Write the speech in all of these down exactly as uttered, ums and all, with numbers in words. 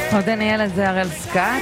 עוד דניאל הזה הראל סקאט.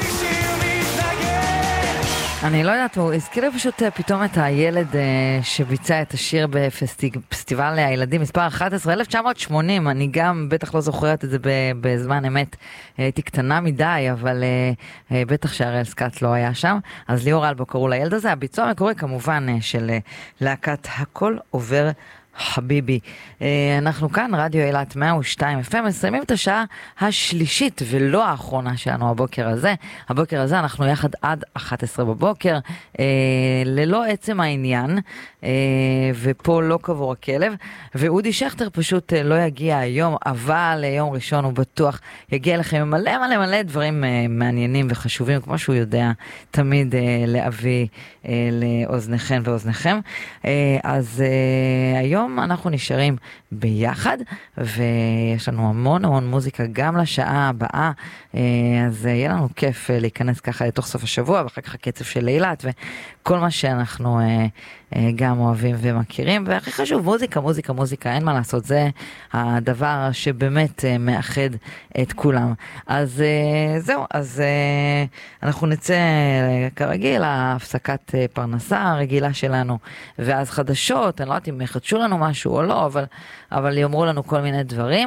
אני לא יודעת, הוא הזכיר לי פשוט פתאום את הילד שביצע את השיר בפסטיבל הילדים מספר אחת עשרה, אלף תשע מאות שמונים, אני גם בטח לא זוכרת את זה בזמן אמת, הייתי קטנה מדי, אבל בטח שהראל סקאט לא היה שם, אז ליאור אלבו קראו לילד הזה, הביצוע המקורי כמובן של להקת הכל עובר חביבי. אנחנו כאן, רדיו אילת מאה ושתיים אף אם, מסיימים את השעה השלישית ולא האחרונה שלנו הבוקר הזה. הבוקר הזה אנחנו יחד עד אחת עשרה בבוקר, ללא עצם העניין, ופה לא קבור הכלב, ואודי שכטר פשוט לא יגיע היום, אבל יום ראשון הוא בטוח יגיע לכם מלא מלא מלא דברים מעניינים וחשובים, כמו שהוא יודע תמיד להביא לאוזניכם ואוזניכם. אז היום אנחנו נשארים ביחד, ויש לנו המון המון מוזיקה גם לשעה הבאה, אז יהיה לנו כיף להיכנס ככה לתוך סוף השבוע, ואחר כך הקצב של אילת, וכל מה שאנחנו גם אוהבים ומכירים, והכי חשוב, מוזיקה, מוזיקה, מוזיקה, אין מה לעשות, זה הדבר שבאמת מאחד את כולם. אז זהו, אז אנחנו נצא כרגיל להפסקת פרנסה הרגילה שלנו, ואז חדשות, אני לא יודעת אם יחדשו לנו משהו או לא, אבל, אבל יאמרו לנו כל מיני דברים,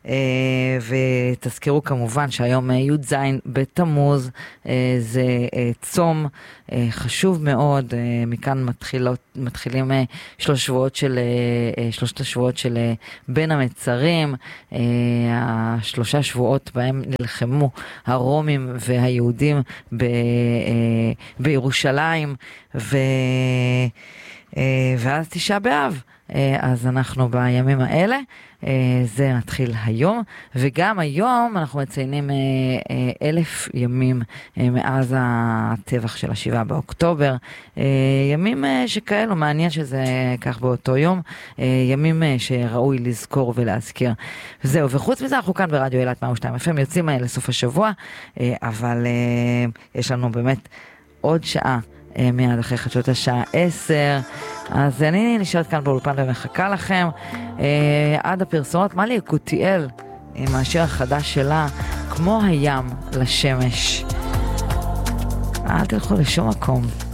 ותזכרו כמובן שהיום י' ז' בתמוז, זה צום חשוב מאוד, מכאן מתחילות, מתחילים שלוש שבועות של, שלושת השבועות של בין המצרים, השלושה שבועות בהם נלחמו הרומים והיהודים ב, בירושלים, ו, ואז תשעה באב. אז אנחנו בימים האלה, זה נתחיל היום, וגם היום אנחנו מציינים אלף ימים מאז הטבח של השבעה באוקטובר, ימים שכאלו, מעניין שזה כך באותו יום, ימים שראוי לזכור ולהזכיר. זהו, וחוץ מזה אנחנו כאן ברדיו אילת מאה ושתיים אף אם, יוצאים לסוף השבוע, אבל יש לנו באמת עוד שעה, מיד אחרי חדשות השעה עשר, אז אני נשארת כאן באולפן ומחכה לכם עד הפרסומות. מלי יקותיאל עם השיר החדש שלה, כמו הים לשמש. אל תלכו לשום מקום.